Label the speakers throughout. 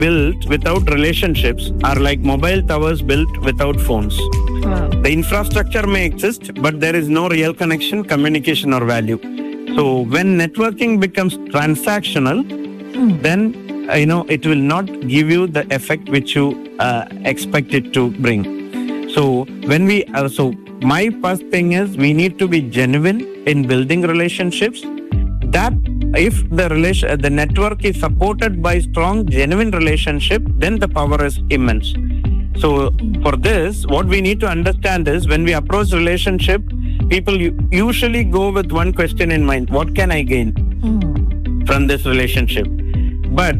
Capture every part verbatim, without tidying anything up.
Speaker 1: built without relationships are like mobile towers built without phones.
Speaker 2: Wow.
Speaker 1: The infrastructure may exist, but there is no real connection, communication, or value. So when networking becomes transactional,
Speaker 2: Hmm.
Speaker 1: then uh, you know it will not give you the effect which you uh, expect it to bring. So when we uh, so my first thing is we need to be genuine in building relationships. That if the relation the network is supported by strong, genuine relationship, then the power is immense. So for this, what we need to understand is when we approach relationship, people u- usually go with one question in mind: what can I gain
Speaker 2: Hmm.
Speaker 1: from this relationship? But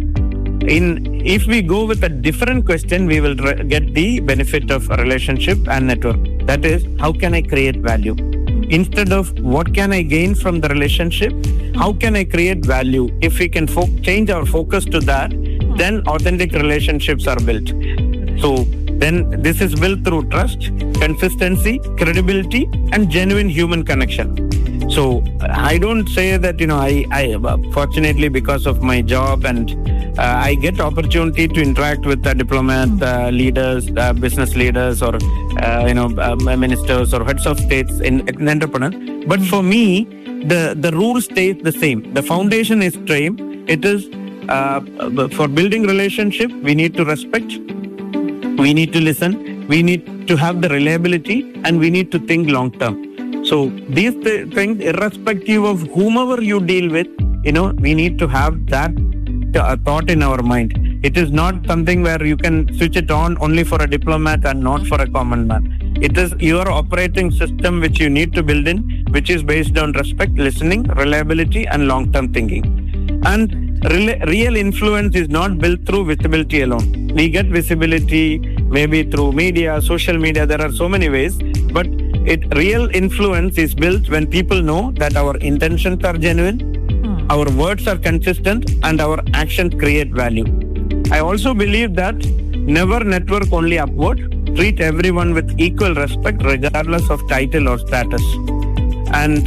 Speaker 1: in if we go with a different question, we will re- get the benefit of a relationship and network. That is, how can I create value? Instead of what can I gain from the relationship, how can I create value? If we can fo- change our focus to that, then authentic relationships are built. So then this is built through trust, consistency, credibility, and genuine human connection. So I don't say that, you know, I, I fortunately because of my job and uh, I get opportunity to interact with uh, diplomat uh, leaders, uh, business leaders, or uh, you know uh, ministers or heads of states in, in entrepreneur. But for me, the the rule stays the same. The foundation is same. It is uh, for building relationship. We need to respect. We need to listen. We need to have the reliability, and we need to think long term. So these th- things, irrespective of whomever you deal with, you know, we need to have that uh, thought in our mind. It is not something where you can switch it on only for a diplomat and not for a common man. It is your operating system which you need to build in, which is based on respect, listening, reliability, and long-term thinking. And re- real influence is not built through visibility alone. We get visibility maybe through media, social media. There are so many ways, but it real influence is built when people know that our intentions are genuine, hmm. our words are consistent, and our actions create value. I also believe that never network only upward. Treat everyone with equal respect regardless of title or status. And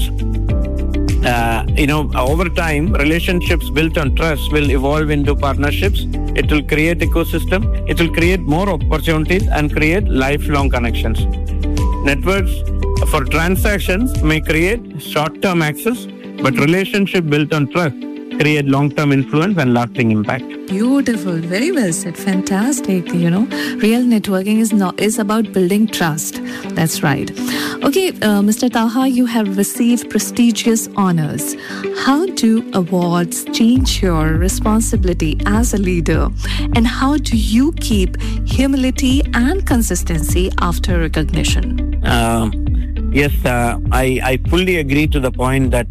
Speaker 1: uh, you know, over time, relationships built on trust will evolve into partnerships. It will create ecosystem. It will create more opportunities and create lifelong connections. Networks for transactions may create short-term access, but relationship built on trust create long-term influence and lasting impact.
Speaker 2: Beautiful. Very well said. Fantastic. You know, real networking is not is about building trust. That's right. Okay, uh, Mister Taha, you have received prestigious honors. How do awards change your responsibility as a leader? And how do you keep humility and consistency after recognition?
Speaker 1: Uh, yes, uh, I, I fully agree to the point that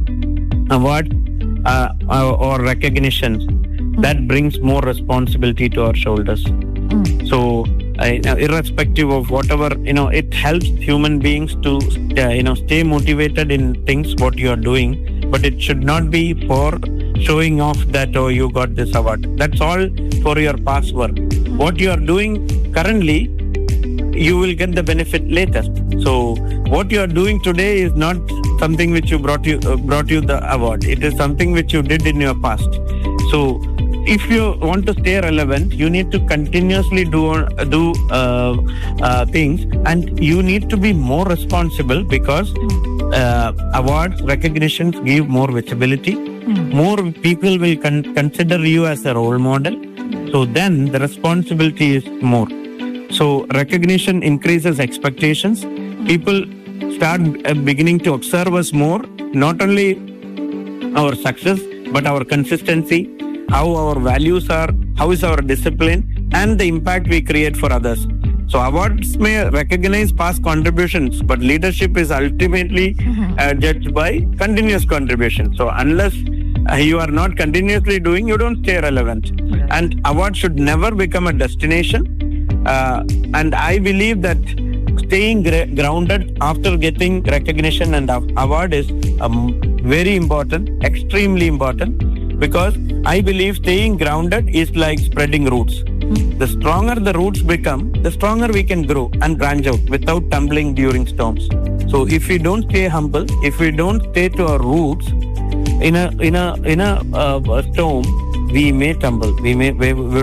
Speaker 1: award uh, or recognition, mm. that brings more responsibility to our shoulders. Mm. So, uh, irrespective of whatever, you know, it helps human beings to, uh, you know, stay motivated in things what you are doing, but it should not be for showing off that, oh, you got this award. That's all for your past work. What you are doing currently, you will get the benefit later. So what you are doing today is not something which you brought you uh, brought you the award. It is something which you did in your past. So if you want to stay relevant, you need to continuously do uh, do uh, uh, things, and you need to be more responsible because uh, awards, recognitions give more visibility. Mm. More people will con- consider you as a role model. So then the responsibility is more. So recognition increases expectations. People start uh, beginning to observe us more, not only our success, but our consistency, how our values are, how is our discipline, and the impact we create for others. So awards may recognize past contributions, but leadership is ultimately mm-hmm. uh, judged by continuous contribution. So unless uh, you are not continuously doing, you don't stay relevant. Okay. And award should never become a destination. Uh, and I believe that staying gra- grounded after getting recognition and award is um, very important, extremely important, because I believe staying grounded is like spreading roots. Mm-hmm. The stronger the roots become, the stronger we can grow and branch out without tumbling during storms. So if we don't stay humble, if we don't stay to our roots, in a in a in a uh, storm, we may tumble. We may we would